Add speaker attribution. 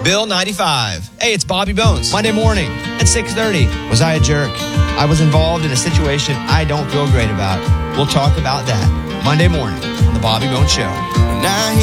Speaker 1: Bill 95. Hey, it's Bobby Bones. Monday morning at 6:30. Was I a jerk? I was involved in a situation I don't feel great about. We'll talk about that Monday morning on the Bobby Bones Show.
Speaker 2: Now